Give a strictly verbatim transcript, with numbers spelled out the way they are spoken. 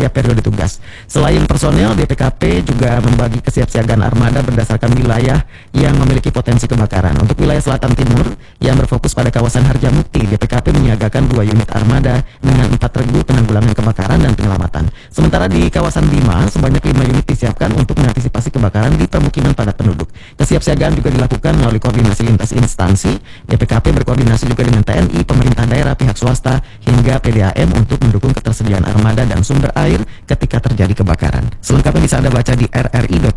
setiap periode tugas. Selain personel, D P K P juga membagi kesiapsiagaan armada berdasarkan wilayah yang memiliki potensi kebakaran. Untuk wilayah selatan timur yang berfokus pada kawasan Harjamukti, D P K P menyiagakan dua unit armada dengan empat regu penanggulangan kebakaran dan penyelamatan. Sementara di kawasan Bima, sebanyak lima unit disiapkan untuk mengantisipasi kebakaran di permukiman padat penduduk. Kesiapsiagaan juga dilakukan melalui koordinasi lintas instansi. D P K P berkoordinasi juga dengan T N I, pemerintah daerah, pihak swasta, hingga P D A M untuk mendukung ketersediaan armada dan sumber air ketika terjadi kebakaran. Selengkapnya bisa Anda baca di r r i dot